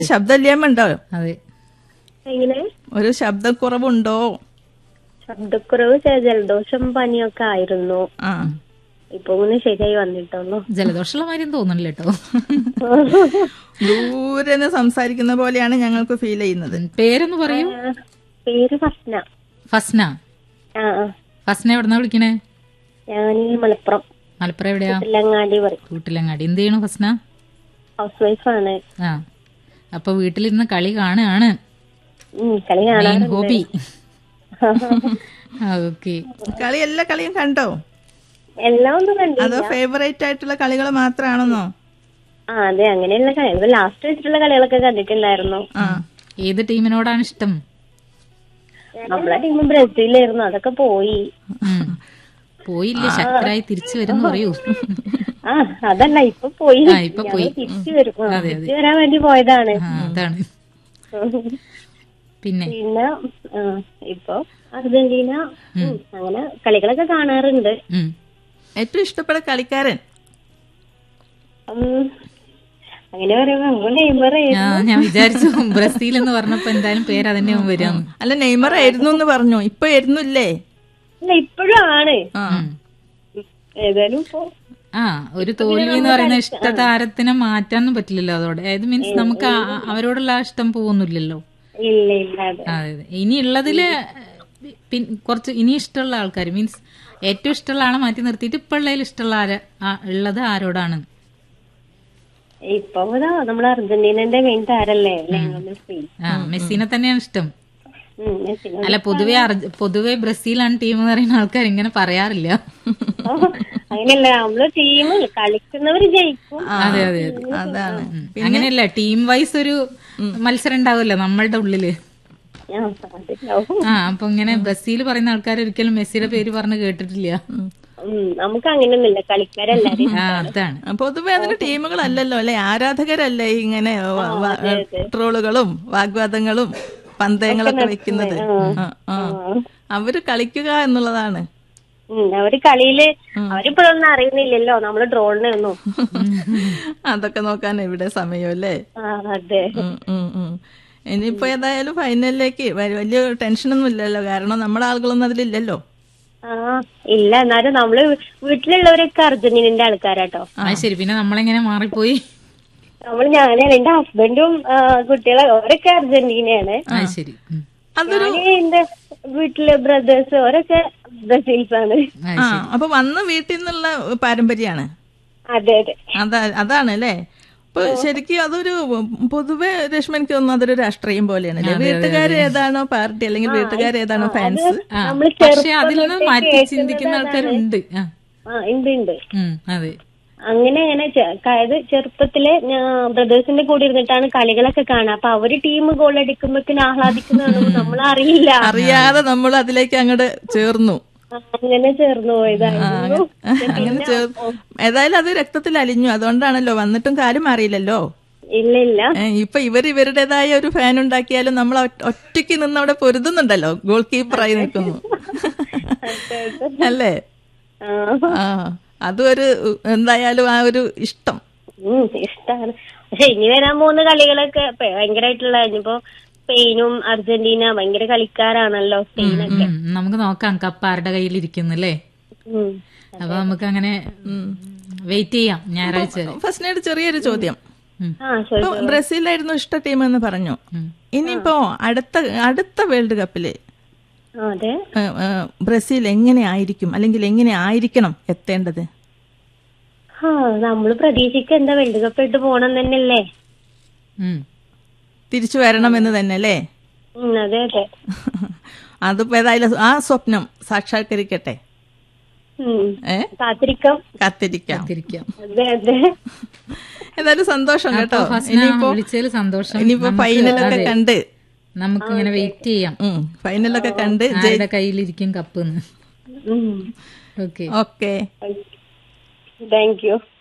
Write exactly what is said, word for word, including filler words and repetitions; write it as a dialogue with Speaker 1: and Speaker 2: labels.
Speaker 1: ശബ്ദല്യമുണ്ടോ?
Speaker 2: അതെ.
Speaker 3: എങ്ങനെ?
Speaker 1: ഒരു ശബ്ദക്കുറവുണ്ടോ?
Speaker 3: ശബ്ദക്കുറവ്, ജലദോഷം, പനിയൊക്കെ ആയിരുന്നു.
Speaker 1: ആ,
Speaker 3: ഇപ്പൊ ഒന്ന് ശരിയായി വന്നിട്ടുള്ളൂ.
Speaker 2: ജലദോഷമുള്ള മാതിരി തോന്നണില്ല കേട്ടോ.
Speaker 1: ദൂരെ സംസാരിക്കുന്ന പോലെയാണ് ഞങ്ങൾക്ക് ഫീൽ ചെയ്യുന്നത്.
Speaker 2: പേരൊന്ന് പറയൂ.
Speaker 3: ആ, പേര് ഫസ്ന.
Speaker 2: ഫസ്ന.
Speaker 3: ആ ആ.
Speaker 2: ഫസ്ന എവിടെന്നാ വിളിക്കണേ?
Speaker 3: ഞാൻ മലപ്പുറം
Speaker 2: മലപ്പുറം എവിടെയാ?
Speaker 3: തില്ലങ്ങാടി പറയും.
Speaker 2: വീട്ടിലങ്ങാടി. എന്ത് ചെയ്യണു ഫസ്ന?
Speaker 3: ഹൗസ് വൈഫാണ്.
Speaker 2: ആ, അപ്പൊ വീട്ടിലിരുന്ന് കളി കാണുകയാണ്
Speaker 3: കളി
Speaker 2: മെയിൻ
Speaker 3: കാണാറുണ്ട്.
Speaker 2: ഹോബി. ഓക്കെ.
Speaker 1: കളി എല്ലാ കളിയും കണ്ടോ?
Speaker 3: എല്ലാം ഒന്നും
Speaker 1: അതോ
Speaker 3: കണ്ടില്ല.
Speaker 1: ഫേവറേറ്റ് ആയിട്ടുള്ള കളികൾ മാത്രമാണെന്നോ?
Speaker 3: ആ അതെ, അങ്ങനെയുള്ള കളികൾ ലാസ്റ്റ് വെച്ചിട്ടുള്ള കളികളൊക്കെ കണ്ടിട്ടുണ്ടായിരുന്നു.
Speaker 1: ആ,
Speaker 2: ഏത് ടീമിനോടാണ് ഇഷ്ടം?
Speaker 3: നമ്മളെ ടീം ബ്രസീലായിരുന്നു, അതൊക്കെ പോയി.
Speaker 2: ഉം. പോയില്ലേ, ശക്തരായി തിരിച്ചു വരും പറയൂ.
Speaker 3: ആ അതല്ല, ഇപ്പൊ പോയി.
Speaker 2: ആ, ഇപ്പൊ പോയി.
Speaker 3: ഞങ്ങള് തിരിച്ചു വരും. ആ,
Speaker 2: അതെ, അതെ.
Speaker 3: തിരിച്ചു വരാൻ വേണ്ടി പോയതാണ്.
Speaker 2: ആ, അതാണ്. പിന്നെ
Speaker 3: പിന്നെ ആ, ഇപ്പൊ അർജന്റീന, ഉം, അങ്ങനെ കളികളൊക്കെ കാണാറുണ്ട്.
Speaker 2: ഉം.
Speaker 1: ഏറ്റവും ഇഷ്ടപ്പെട്ട കളിക്കാരൻ?
Speaker 3: ഉം, അങ്ങനെ പറയുമ്പോ നമ്മൾ നെയ്മർ
Speaker 2: ആ, ഞാൻ വിചാരിച്ചു ബ്രസീൽ എന്ന് പറഞ്ഞപ്പോ എന്തായാലും പേര് അതന്നെ വരാന്ന്.
Speaker 1: അല്ല, നെയ്മർ ആയിരുന്നു എന്ന് പറഞ്ഞു, ഇപ്പൊ ആയിരുന്നില്ലേ?
Speaker 3: അല്ല, ഇപ്പോഴും ആണ്.
Speaker 1: ആ,
Speaker 3: ഏതായാലും ഇപ്പൊ
Speaker 2: ആ, ഒരു തോൽവി എന്ന് പറയുന്ന ഇഷ്ടതാരത്തിനെ മാറ്റാനൊന്നും പറ്റില്ലല്ലോ അതോടെ. അതായത് മീൻസ് നമുക്ക് ആ- അവരോടുള്ള ആ ഇഷ്ടം പോകുന്നില്ലല്ലോ.
Speaker 3: ഇല്ല ഇല്ല അതെ.
Speaker 2: അതെ അതെ. ഇനിയുള്ളതില് പിൻ കുറച്ച് ഇനി ഇഷ്ടമുള്ള ആൾക്കാർ മീൻസ് ഏറ്റവും ഇഷ്ടമുള്ള ആളെ മാറ്റി നിർത്തിയിട്ട് ഇപ്പൊ ഉള്ളതിൽ ഇഷ്ടമുള്ള ആര് ആ- ഉള്ളത് ആരോടാണ്?
Speaker 3: ഇപ്പൊ ഇതാ നമ്മളെ അർജന്റീനന്റെ മെയിൻ താരല്ലേ ലയണൽ മെസ്സി.
Speaker 2: ആ, മെസ്സിനെ തന്നെയാണ് ഇഷ്ടം.
Speaker 3: ഉം, മെസ്സിനെ
Speaker 2: അല്ല, പൊതുവെ അർജ- പൊതുവെ ബ്രസീലാണ് ടീം എന്ന് പറയുന്ന ആൾക്കാർ ഇങ്ങനെ പറയാറില്ല.
Speaker 3: അങ്ങനെയല്ല, നമ്മള് ടീം കളിക്കുന്നവര് ജയിക്കും.
Speaker 2: അതെ അതെ അതെ.
Speaker 1: അതാണ്.
Speaker 2: ഉം. അങ്ങനെയല്ല, ടീം വൈസ് ഒരു മത്സരം ഉണ്ടാവുമല്ലോ നമ്മളുടെ ഉള്ളില്.
Speaker 3: ആ, അതിണ്ടാവും.
Speaker 2: ആ, അപ്പൊ ഇങ്ങനെ ബ്രസീൽ പറയുന്ന ആൾക്കാർ ഒരിക്കലും മെസ്സിയുടെ പേര് പറഞ്ഞ് കേട്ടിട്ടില്ല.
Speaker 3: ഉം, നമുക്ക് അങ്ങനെയൊന്നുമില്ല, കളിക്കാരെല്ലാരും.
Speaker 2: ആ, അതാണ്.
Speaker 1: പൊതുവെ അതിന് ടീമുകളല്ലല്ലോ അല്ലെ, ആരാധകരല്ലേ ഇങ്ങനെ വ- വ- ട്രോളുകളും വാഗ്വാദങ്ങളും പന്തയങ്ങളൊക്കെ വെക്കുന്നത്. ആ, ആ. അവര് കളിക്കുക എന്നുള്ളതാണ്.
Speaker 3: ഉം, അവര് കളിയില് അവരിപ്പോഴൊന്നും അറിയുന്നില്ലല്ലോ നമ്മള് ഡ്രോണിനെ ഒന്നും.
Speaker 1: അതൊക്കെ നോക്കാൻ എവിടെ സമയമല്ലേ?
Speaker 3: ആ അതെ.
Speaker 1: ഉം, ഉം, ഉം. ഇനിയിപ്പോ ഏതായാലും ഫൈനലിലേക്ക് വ- വലിയ ടെൻഷനൊന്നും ഇല്ലല്ലോ, കാരണം നമ്മുടെ ആളുകളൊന്നും അതിലില്ലല്ലോ.
Speaker 3: ആ ഇല്ല, എന്നാലും നമ്മള് വീട്ടിലുള്ളവരൊക്കെ അർജന്റീനന്റെ ആൾക്കാരാട്ടോ.
Speaker 2: ആ, ശരി. പിന്നെ നമ്മളെങ്ങനെ മാറിപ്പോയി?
Speaker 3: നമ്മള് ഞാന് എന്റെ ഹസ്ബൻഡും ആ, കുട്ടികളെ അവരൊക്കെ അർജന്റീനയാണ്.
Speaker 2: ആ, ശരി. ഉം.
Speaker 3: ഞാന് എന്റെ വീട്ടില് ബ്രദേഴ്സ് അവരൊക്കെ ബ്രസീൽസ് ആണ്.
Speaker 2: ആ,
Speaker 1: ആ,
Speaker 2: ശരി.
Speaker 1: അപ്പൊ വന്ന് വീട്ടിൽ നിന്നുള്ള പാരമ്പര്യാണ്.
Speaker 3: അതെ അതെ.
Speaker 1: അതാ അതാണ് അല്ലേ. ഇപ്പൊ ശരിക്കും അതൊരു പൊതുവെ രശ്മി എനിക്ക് തോന്നുന്നു അതൊരു രാഷ്ട്രീയം പോലെയാണ്. വീട്ടുകാർ ഏതാണോ പാർട്ടി അല്ലെങ്കിൽ വീട്ടുകാർ ഏതാണോ ഫാൻസ്.
Speaker 2: ആ,
Speaker 3: നമ്മള്
Speaker 2: പക്ഷെ അതിൽ നിന്ന് മാറ്റി ചിന്തിക്കുന്ന ആൾക്കാരുണ്ട്. ആ,
Speaker 3: ആ ഉണ്ട് ഉണ്ട്.
Speaker 2: ഉം, അതെ.
Speaker 3: അങ്ങനെ അങ്ങനെ ചെ- അതായത് ചെറുപ്പത്തില് ഞാൻ ബ്രദേഴ്സിന്റെ കൂടെ ഇരുന്നിട്ടാണ് കളികളൊക്കെ കാണുക. അപ്പൊ അവര് ടീം ഗോൾ അടിക്കുമ്പോഴത്തേന് ആഹ്ലാദിക്കുന്ന നമ്മളറിയില്ല,
Speaker 1: അറിയാതെ നമ്മൾ അതിലേക്ക് അങ്ങോട്ട് ചേർന്നു.
Speaker 3: അങ്ങനെ ചേർന്ന് പോയതായിരുന്നു.
Speaker 1: അങ്ങനെ ചേർന്നു. ഏതായാലും അത് രക്തത്തിൽ അലിഞ്ഞു. അതുകൊണ്ടാണല്ലോ, വന്നിട്ടും കാര്യം മാറിയില്ലല്ലോ.
Speaker 3: ഇല്ല ഇല്ല.
Speaker 1: ഏ, ഇപ്പൊ ഇവർ ഇവരുടേതായ ഒരു ഫാൻ ഉണ്ടാക്കിയാലും നമ്മൾ ഒറ്റ- ഒറ്റയ്ക്ക് നിന്ന് അവിടെ പൊരുതുന്നുണ്ടല്ലോ, ഗോൾ കീപ്പറായി നിൽക്കുന്നു അല്ലേ.
Speaker 3: ആ,
Speaker 1: ആ, അതും ഒരു എന്തായാലും ആ ഒരു ഇഷ്ടം.
Speaker 3: ഉം, ഇഷ്ടാണ്. പക്ഷെ ഇനി വരാൻ പോകുന്ന കളികളൊക്കെ ഭയങ്കരമായിട്ടുള്ള, ഇനിയിപ്പോ സ്പെയിനും അർജന്റീന ഭയങ്കര കളിക്കാരാണല്ലോ സ്പെയിനൊക്കെ.
Speaker 2: ഉം, നമുക്ക് നോക്കാം കപ്പ് ആരുടെ കയ്യിൽ ഇരിക്കുന്നില്ലേ.
Speaker 3: ഉം.
Speaker 2: അപ്പൊ നമുക്ക് അങ്ങനെ വെയിറ്റ് ചെയ്യാം ഞായറാഴ്ച വരെ.
Speaker 1: ഫസ്റ്റിനോട് ചെറിയൊരു ചോദ്യം.
Speaker 2: ഉം.
Speaker 3: ആ ശരി.
Speaker 1: ഇപ്പൊ ബ്രസീലായിരുന്നു ഇഷ്ട ടീം എന്ന് പറഞ്ഞു.
Speaker 2: ഉം.
Speaker 1: ഇനിയിപ്പോ അടുത്ത അടുത്ത വേൾഡ് കപ്പില്
Speaker 3: ആ, അതെ.
Speaker 1: ഏ, ഏ, ബ്രസീൽ എങ്ങനെ ആയിരിക്കും അല്ലെങ്കിൽ എങ്ങനെ ആയിരിക്കണം എത്തേണ്ടത്?
Speaker 3: ആ നമ്മള് പ്രതീക്ഷിക്ക എന്താ വേൾഡ് കപ്പ് ഇട്ട് പോണം തന്നെയല്ലേ.
Speaker 2: ഉം.
Speaker 1: തിരിച്ചു വരണം എന്ന് തന്നെ അല്ലേ?
Speaker 3: ഉം, അതെ അതെ.
Speaker 1: അതിപ്പോ ഏതായാലും ആ സ്വപ്നം സാക്ഷാത്കരിക്കട്ടെ.
Speaker 3: ഉം,
Speaker 1: ഏ
Speaker 3: കാത്തിരിക്കാം.
Speaker 1: കാത്തിരിക്കാം.
Speaker 2: തിരിക്കാം.
Speaker 3: അതെ അതെ.
Speaker 1: ഏതായാലും സന്തോഷം കേട്ടോ.
Speaker 2: അപ്പൊ ഫസ്ന
Speaker 1: ഇനിയിപ്പോ
Speaker 2: വിളിച്ചതിൽ സന്തോഷം.
Speaker 1: ഇനിയിപ്പോ
Speaker 2: നമുക്ക്
Speaker 1: ഫൈനലൊക്കെ
Speaker 2: അതെ,
Speaker 1: കണ്ട്
Speaker 2: നമുക്കിങ്ങനെ വെയിറ്റ് ചെയ്യാം
Speaker 1: ഉം, ഫൈനലൊക്കെ കണ്ട്
Speaker 2: ആരുടെ കയ്യിലിരിക്കും കപ്പ് എന്ന്.
Speaker 3: ഉം.
Speaker 2: ഓക്കെ.
Speaker 1: ഓക്കെ.
Speaker 3: Thank you.